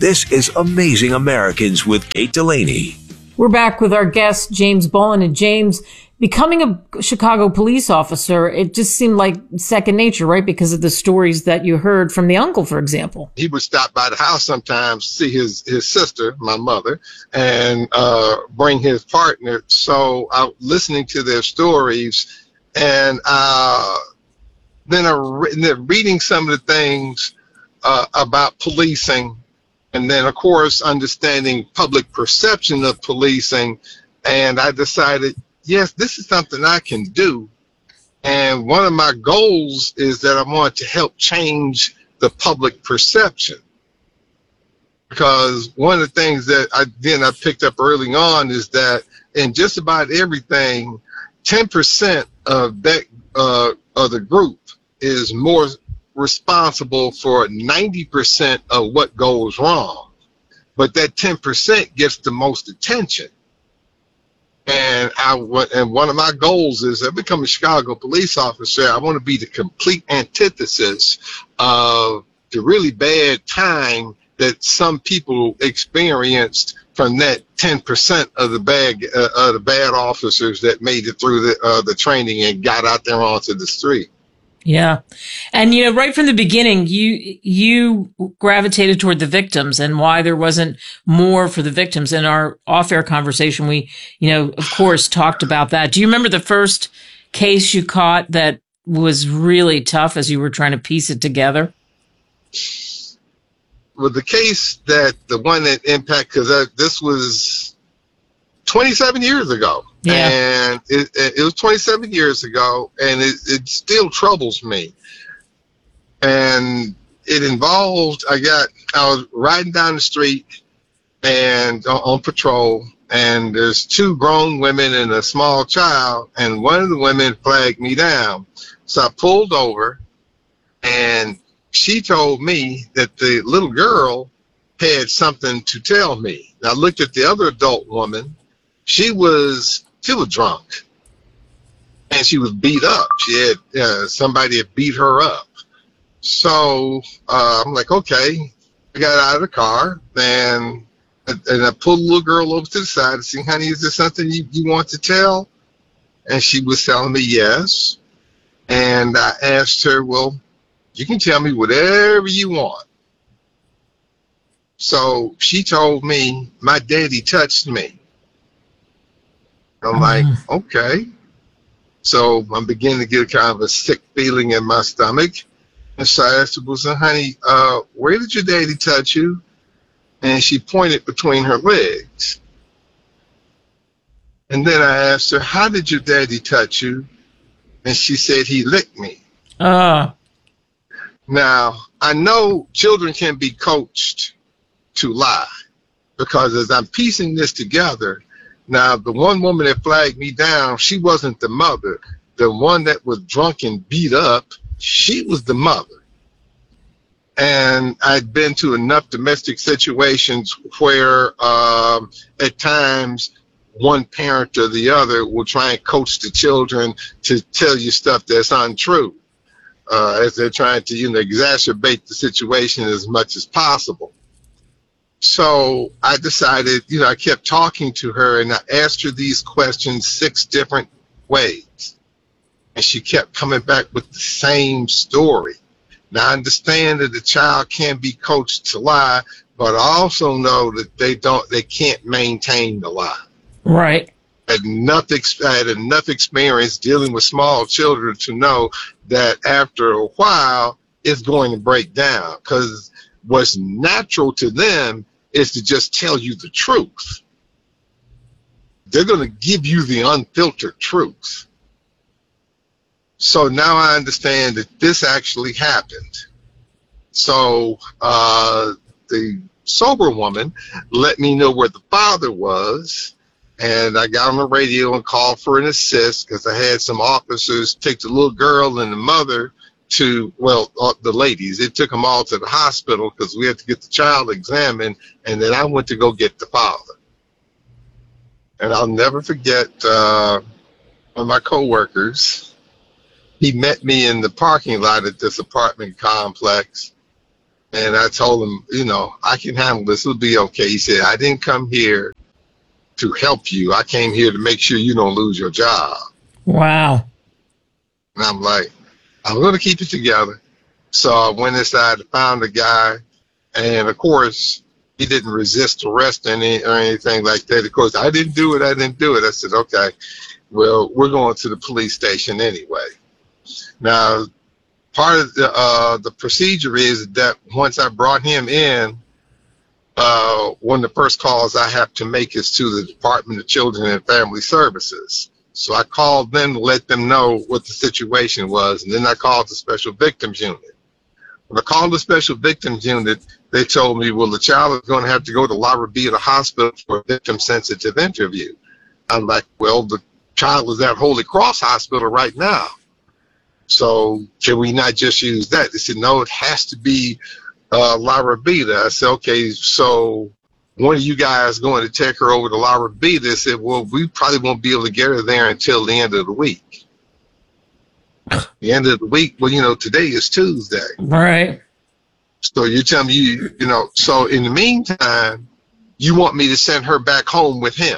This is Amazing Americans with Kate Delaney. We're back with our guest, James Boland. And James, becoming a Chicago police officer, it just seemed like second nature, right? Because of the stories that you heard from the uncle, for example. He would stop by the house sometimes, see his sister, my mother, and bring his partner. So I was listening to their stories, and then reading some of the things about policing, and then, of course, understanding public perception of policing. And I decided, yes, this is something I can do. And one of my goals is that I want to help change the public perception. Because one of the things that I picked up early on is that in just about everything, 10% of that of the group is more responsible for 90% of what goes wrong, but that 10% gets the most attention. And one of my goals is to become a Chicago police officer. I want to be the complete antithesis of the really bad time that some people experienced from that 10% of the bad officers that made it through the training and got out there onto the street. Yeah. And, right from the beginning, you gravitated toward the victims and why there wasn't more for the victims. In our off-air conversation, we, of course, talked about that. Do you remember the first case you caught that was really tough as you were trying to piece it together? Well, the one that impacted, because this was 27 years ago. Yeah. And it was 27 years ago, and it still troubles me. And it involved, I was riding down the street and on patrol, and there's two grown women and a small child, and one of the women flagged me down. So I pulled over, and she told me that the little girl had something to tell me. I looked at the other adult woman. She was drunk, and she was beat up. She had somebody had beat her up. So I'm like, okay. I got out of the car, and I pulled the little girl over to the side and said, honey, is there something you want to tell? And she was telling me yes. And I asked her, well, you can tell me whatever you want. So she told me, my daddy touched me. I'm like, okay. So I'm beginning to get kind of a sick feeling in my stomach. And so I asked her, well, so, honey, where did your daddy touch you? And she pointed between her legs. And then I asked her, how did your daddy touch you? And she said, he licked me. Now, I know children can be coached to lie, because as I'm piecing this together, now, the one woman that flagged me down, she wasn't the mother. The one that was drunk and beat up, she was the mother. And I'd been to enough domestic situations where at times one parent or the other will try and coach the children to tell you stuff that's untrue, as they're trying to, exacerbate the situation as much as possible. So I decided, I kept talking to her, and I asked her these questions 6 different ways. And she kept coming back with the same story. Now, I understand that the child can be coached to lie, but I also know that they can't maintain the lie. Right. I had enough experience dealing with small children to know that after a while, it's going to break down, because what's natural to them is to just tell you the truth. They're going to give you the unfiltered truth. So now I understand that this actually happened. So the sober woman let me know where the father was, and I got on the radio and called for an assist, because I had some officers take the little girl and the mother to, the ladies. It took them all to the hospital because we had to get the child examined, and then I went to go get the father. And I'll never forget one of my coworkers. He met me in the parking lot at this apartment complex, And I told him, I can handle this. It'll be okay. He said, I didn't come here to help you. I came here to make sure you don't lose your job. Wow. And I'm like, I'm going to keep it together. So I went inside and found the guy. And, of course, he didn't resist arrest or anything like that. Of course, I didn't do it. I said, okay, well, we're going to the police station anyway. Now, part of the procedure is that once I brought him in, one of the first calls I have to make is to the Department of Children and Family Services. So I called them to let them know what the situation was, and then I called the Special Victims Unit. When I called the Special Victims Unit, they told me, well, the child is going to have to go to La Rabida Hospital for a victim-sensitive interview. I'm like, well, the child is at Holy Cross Hospital right now. So can we not just use that? They said, no, it has to be La Rabida. I said, okay, so one of you guys going to take her over to La Rabida? They said, well, we probably won't be able to get her there until the end of the week. The end of the week, well, today is Tuesday. Right. So you're telling me, so in the meantime, you want me to send her back home with him?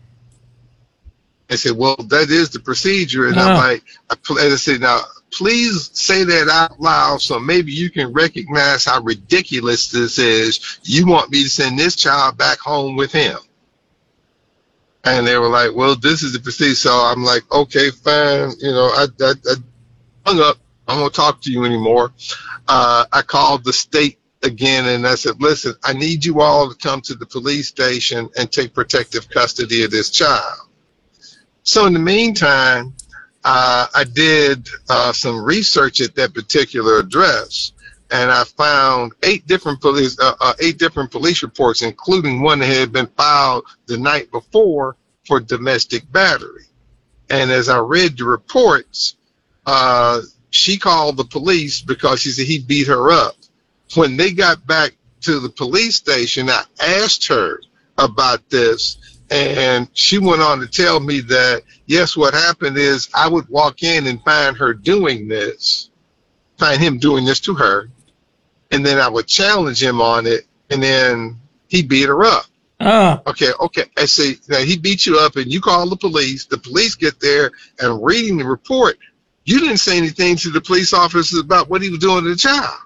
I said, well, that is the procedure. And I'm like, I said, now, please say that out loud so maybe you can recognize how ridiculous this is. You want me to send this child back home with him? And they were like, well, this is the procedure. So I'm like, okay, fine. I hung up. I won't talk to you anymore. I called the state again and I said, listen, I need you all to come to the police station and take protective custody of this child. So in the meantime, I did some research at that particular address, and I found 8 different police reports, including one that had been filed the night before for domestic battery. And as I read the reports, she called the police because she said he beat her up. When they got back to the police station, I asked her about this. And she went on to tell me that, yes, what happened is I would walk in and find him doing this to her, and then I would challenge him on it, and then he beat her up. Okay. I say, now he beat you up, and you call the police get there, and reading the report, you didn't say anything to the police officers about what he was doing to the child.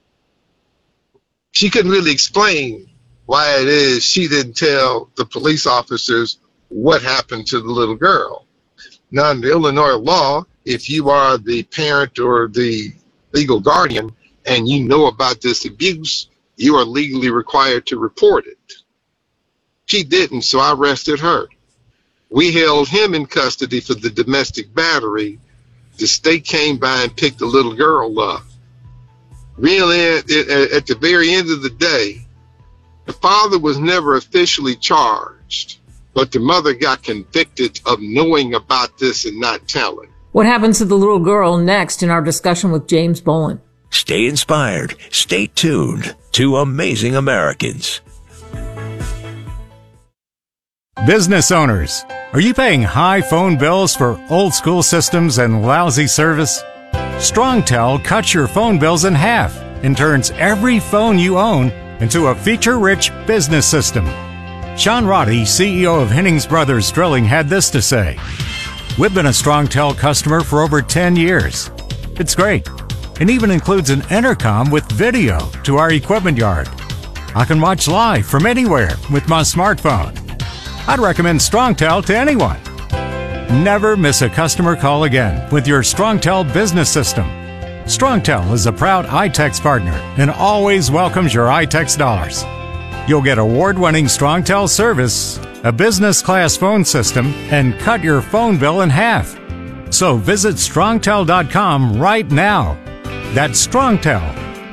She couldn't really explain why it is she didn't tell the police officers what happened to the little girl. Now, in the Illinois law, if you are the parent or the legal guardian and you know about this abuse, you are legally required to report it. She didn't, so I arrested her. We held him in custody for the domestic battery. The state came by and picked the little girl up. Really, at the very end of the day, the father was never officially charged, but the mother got convicted of knowing about this and not telling. What happens to the little girl next in our discussion with James Boland? Stay inspired. Stay tuned to Amazing Americans. Business owners, are you paying high phone bills for old school systems and lousy service? StrongTel cuts your phone bills in half and turns every phone you own into a feature-rich business system. Sean Roddy, CEO of Hennings Brothers Drilling, had this to say. We've been a StrongTel customer for over 10 years. It's great. It even includes an intercom with video to our equipment yard. I can watch live from anywhere with my smartphone. I'd recommend StrongTel to anyone. Never miss a customer call again with your StrongTel business system. StrongTel is a proud iTex partner and always welcomes your iTex dollars. You'll get award-winning StrongTel service, a business-class phone system, and cut your phone bill in half. So visit StrongTel.com right now. That's StrongTel,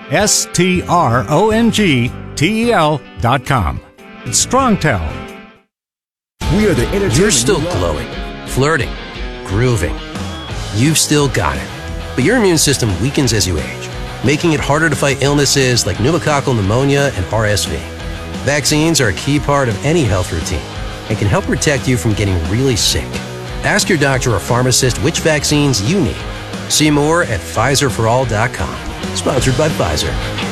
StrongTel.com. StrongTel. We are the entertainment. You're still glowing, flirting, grooving. You've still got it. But your immune system weakens as you age, making it harder to fight illnesses like pneumococcal pneumonia and RSV. Vaccines are a key part of any health routine and can help protect you from getting really sick. Ask your doctor or pharmacist which vaccines you need. See more at PfizerForAll.com. Sponsored by Pfizer.